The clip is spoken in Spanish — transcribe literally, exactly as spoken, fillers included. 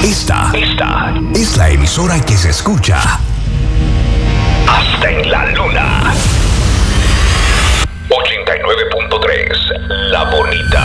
Esta, esta es la emisora que se escucha hasta en la luna. ochenta y nueve punto tres, La Bonita.